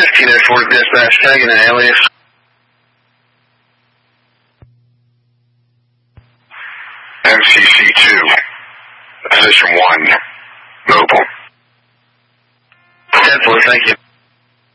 1504 dispatch, tagging an alias. MCC2, position 1, mobile. 10-4, thank you.